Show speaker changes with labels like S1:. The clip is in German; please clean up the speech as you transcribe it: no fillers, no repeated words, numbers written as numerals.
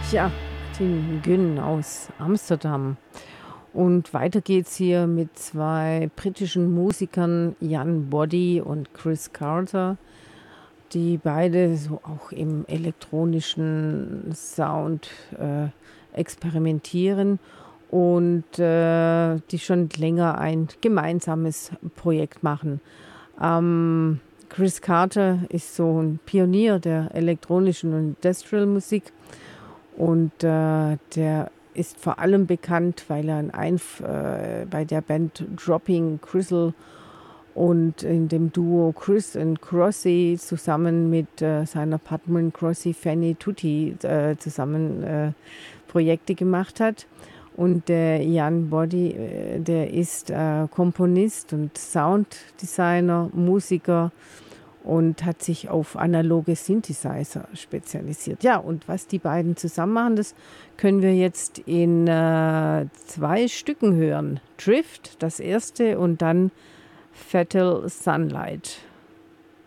S1: Ja, Tim Gün aus Amsterdam. Und weiter geht's hier mit zwei britischen Musikern, Jan Boddy und Chris Carter, die beide so auch im elektronischen Sound experimentieren und die schon länger ein gemeinsames Projekt machen. Chris Carter ist so ein Pionier der elektronischen und Industrial Musik und der ist vor allem bekannt, weil er bei der Band Dropping Crystal und in dem Duo Chris und Crossy zusammen mit seiner Partnerin Crossy Fanny Tutti zusammen Projekte gemacht hat. Und der Jan Boddy, der ist Komponist und Sounddesigner, Musiker und hat sich auf analoge Synthesizer spezialisiert. Ja, und was die beiden zusammen machen, das können wir jetzt in zwei Stücken hören. Drift, das erste, und dann Fatal Sunlight.